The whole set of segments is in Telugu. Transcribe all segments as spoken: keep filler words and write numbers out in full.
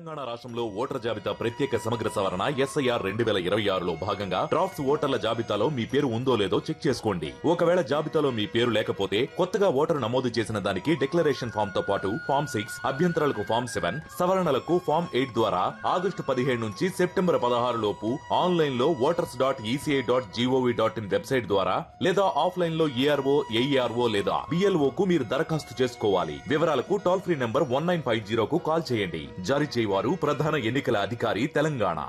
తెలంగాణ రాష్ట్రంలో ఓటర్ జాబితా ప్రత్యేక సమగ్ర సవరణ ఎస్ఐఆర్ రెండు వేల ఇరవై ఆరులో భాగంగా డ్రాఫ్ట్స్ ఓటర్ల జాబితాలో మీ పేరు ఉందో లేదో చెక్ చేసుకోండి. ఒకవేళ జాబితాలో మీ పేరు లేకపోతే కొత్తగా ఓటరు నమోదు చేసిన దానికి డిక్లరేషన్ ఫామ్ తో పాటు ఫామ్ సిక్స్ అభ్యంతరాలకు ఫామ్ సెవెన్ సవరణలకు ఫామ్ ఎయిట్ ద్వారా ఆగస్టు పదిహేడు నుంచి సెప్టెంబర్ పదహారు లోపు ఆన్లైన్ లో voters dot ECI dot GOV dot in website ద్వారా లేదా ఆఫ్లైన్ లో ఈఆర్ఓ ఏఈఆర్ఓ లేదా బిఎల్ఓ కు మీరు దరఖాస్తు చేసుకోవాలి. వివరాలకు toll free number one nine five జీరోకు call చేయండి. జారీ చేయవారు ప్రధాన ఎన్నికల అధికారి తెలంగాణ.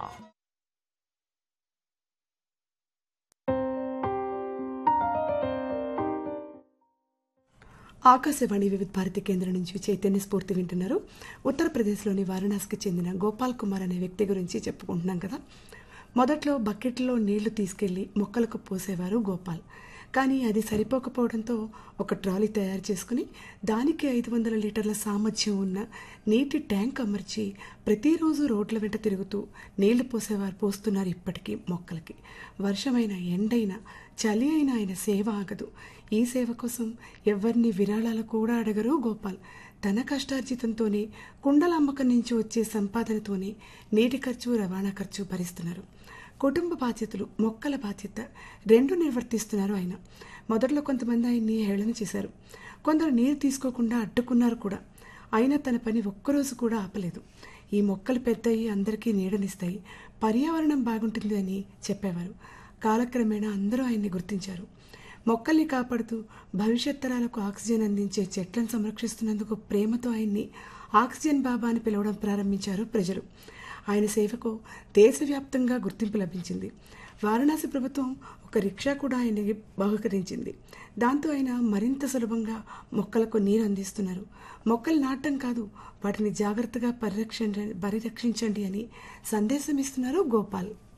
ఆకాశవాణి వివిధ భారతి కేంద్రం నుంచి చైతన్య స్ఫూర్తి వింటున్నారు. ఉత్తరప్రదేశ్లోని వారణాసికి చెందిన గోపాల్ కుమార్ అనే వ్యక్తి గురించి చెప్పుకుంటున్నాం కదా. మొదట్లో బకెట్లో నీళ్లు తీసుకెళ్లి మొక్కలకు పోసేవారు గోపాల్. కానీ అది సరిపోకపోవడంతో ఒక ట్రాలీ తయారు చేసుకుని దానికి ఐదు వందల లీటర్ల సామర్థ్యం ఉన్న నీటి ట్యాంక్ అమర్చి ప్రతిరోజు రోడ్ల వెంట తిరుగుతూ నీళ్లు పోసేవారు పోస్తున్నారు ఇప్పటికీ మొక్కలకి. వర్షమైన ఎండైనా చలి అయినా ఆయన సేవ ఆగదు. ఈ సేవ కోసం ఎవరిని విరాళాలు కూడా అడగరు గోపాల్. తన కష్టార్జితంతోనే కుండల అమ్మకం నుంచి వచ్చే సంపాదనతోనే నీటి ఖర్చు రవాణా ఖర్చు భరిస్తున్నారు. కుటుంబ బాధ్యతలు మొక్కల బాధ్యత రెండు నిర్వర్తిస్తున్నారు ఆయన. మొదట్లో కొంతమంది ఆయన్ని హేళన చేశారు, కొందరు నీరు తీసుకోకుండా అడ్డుకున్నారు కూడా. అయినా తన పని ఒక్కరోజు కూడా ఆపలేదు. ఈ మొక్కలు పెద్దయి అందరికీ నీడనిస్తాయి, పర్యావరణం బాగుంటుంది అని చెప్పేవారు. కాలక్రమేణా అందరూ ఆయన్ని గుర్తించారు. మొక్కల్ని కాపాడుతూ భవిష్యత్ తరాలకు ఆక్సిజన్ అందించే చెట్లను సంరక్షిస్తున్నందుకు ప్రేమతో ఆయన్ని ఆక్సిజన్ బాబా అని పిలవడం ప్రారంభించారు ప్రజలు. ఆయన సేవకు దేశవ్యాప్తంగా గుర్తింపు లభించింది. వారణాసి ప్రభుత్వం ఒక రిక్షా కూడా ఆయనకి బహుకరించింది. దాంతో ఆయన మరింత సులభంగా మొక్కలకు నీరు అందిస్తున్నారు. మొక్కలు నాటం కాదు, వాటిని జాగ్రత్తగా పరిరక్ష పరిరక్షించండి అని సందేశం ఇస్తున్నారు గోపాల్.